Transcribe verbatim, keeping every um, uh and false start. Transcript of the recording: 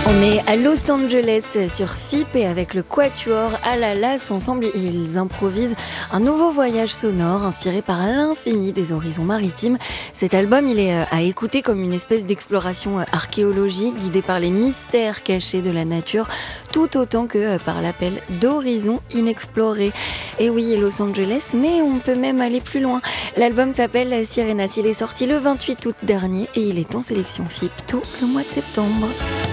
On est à Los Angeles sur F I P et avec le quatuor Alalas, ensemble ils improvisent un nouveau voyage sonore inspiré par l'infini des horizons maritimes. Cet album il est à écouter comme une espèce d'exploration archéologique guidée par les mystères cachés de la nature tout autant que par l'appel d'horizons inexplorés. Et oui, Los Angeles, mais on peut même aller plus loin. L'album s'appelle Sirenas, il est sorti le vingt-huit août dernier et il est en sélection F I P tout le mois de septembre.